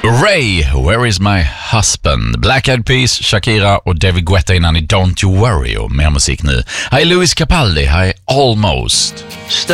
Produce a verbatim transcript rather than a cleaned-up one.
Ray, Where is my husband? Black Eyed Peas, Shakira och David Guetta innan i Don't You Worry. Och mer musik nu. Här är Louis Capaldi, här är Almost.